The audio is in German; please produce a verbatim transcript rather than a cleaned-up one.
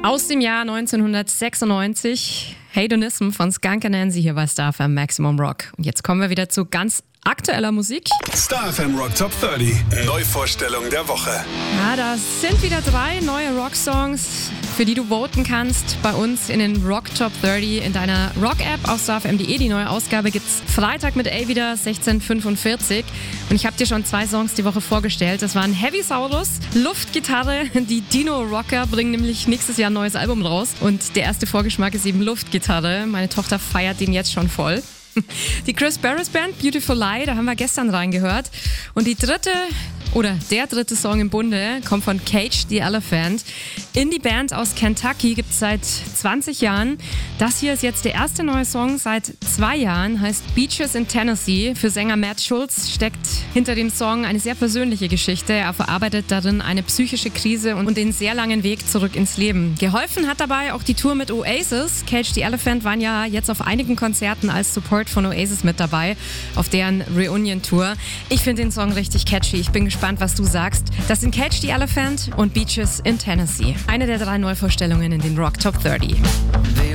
Aus dem Jahr neunzehnhundertsechsundneunzig, Hedonism von Skunk Anansie hier bei Star F M Maximum Rock. Und jetzt kommen wir wieder zu ganz aktueller Musik. Star F M Rock Top dreißig, Neuvorstellung der Woche. Ja, da sind wieder drei neue Rocksongs, für die du voten kannst bei uns in den Rock Top dreißig in deiner Rock-App auf star f m punkt d e. Die neue Ausgabe gibt's Freitag mit A wieder sechzehn Uhr fünfundvierzig. Und ich habe dir schon zwei Songs die Woche vorgestellt. Das waren Heavy Saurus, Luftgitarre. Die Dino Rocker bringen nämlich nächstes Jahr ein neues Album raus. Und der erste Vorgeschmack ist eben Luftgitarre. Meine Tochter feiert den jetzt schon voll. Die Chris Barris Band, Beautiful Lie, da haben wir gestern reingehört. Und die dritte, oder der dritte Song im Bunde kommt von Cage the Elephant. Indie-Band aus Kentucky gibt es seit zwanzig Jahren. Das hier ist jetzt der erste neue Song seit zwei Jahren, heißt Beaches in Tennessee. Für Sänger Matt Schulz steckt hinter dem Song eine sehr persönliche Geschichte. Er verarbeitet darin eine psychische Krise und den sehr langen Weg zurück ins Leben. Geholfen hat dabei auch die Tour mit Oasis. Cage the Elephant waren ja jetzt auf einigen Konzerten als Support von Oasis mit dabei, auf deren Reunion-Tour. Ich finde den Song richtig catchy. Ich bin gespannt, was du sagst. Das sind Cage the Elephant und Beaches in Tennessee. Eine der drei Neuvorstellungen in den Rock Top dreißig.